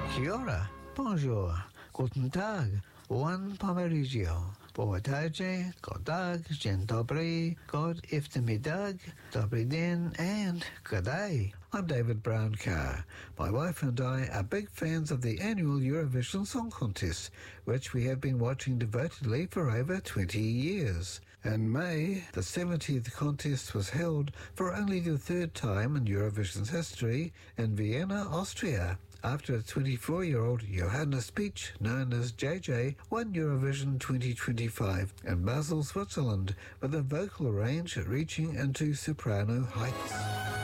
Kia ora, bonjour, guten tag, one pomerigio, boataje, godag, dzień dobry, god iftemiddag, dobry din, and good day. I'm David Brown Carr. My wife and I are big fans of the annual Eurovision Song Contest, which we have been watching devotedly for over 20 years. In May, the 70th contest was held for only the third time in Eurovision's history in Vienna, Austria, after a 24-year-old Johannes Beach, known as JJ, won Eurovision 2025 in Basel, Switzerland, with a vocal range reaching into soprano heights.